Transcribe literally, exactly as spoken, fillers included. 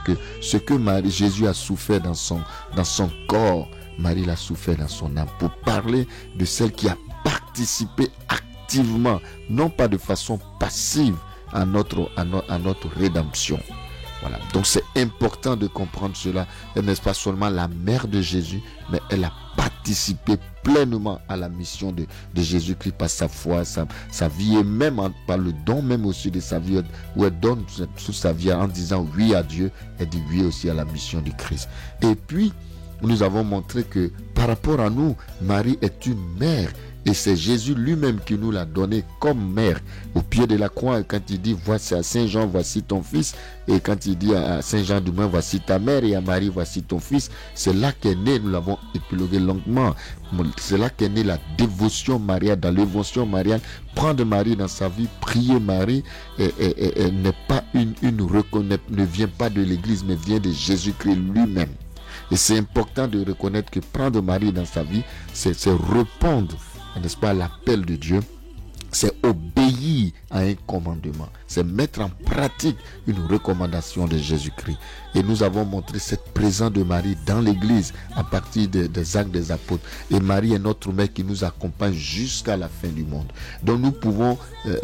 que ce que Marie, Jésus a souffert dans son, dans son corps, Marie l'a souffert dans son âme, pour parler de celle qui a participé activement, non pas de façon passive, à notre, à no, à notre rédemption. Voilà. Donc c'est important de comprendre cela. Elle n'est pas seulement la mère de Jésus, mais elle a participé pleinement à la mission de, de Jésus-Christ par sa foi, sa, sa vie, et même en, par le don même aussi de sa vie, où elle donne toute sa vie en disant oui à Dieu, elle dit oui aussi à la mission du Christ. Et puis, nous avons montré que par rapport à nous, Marie est une mère. Et c'est Jésus lui-même qui nous l'a donné comme mère au pied de la croix. Et quand il dit voici à Saint Jean, voici ton fils. Et quand il dit à Saint Jean demain, voici ta mère. Et à Marie, voici ton fils. C'est là qu'est né, nous l'avons épilogué longuement. C'est là qu'est née la dévotion mariale, dans l'évotion mariale. Prendre Marie dans sa vie, prier Marie, et, et, et, et n'est pas une, une reconnaître, ne vient pas de l'Église, mais vient de Jésus-Christ lui-même. Et c'est important de reconnaître que prendre Marie dans sa vie, c'est, c'est répondre, n'est-ce pas, à l'appel de Dieu, c'est obéir à un commandement, c'est mettre en pratique une recommandation de Jésus-Christ. Et nous avons montré cette présence de Marie dans l'Église à partir de, des actes des apôtres. Et Marie est notre mère qui nous accompagne jusqu'à la fin du monde. Donc nous pouvons euh,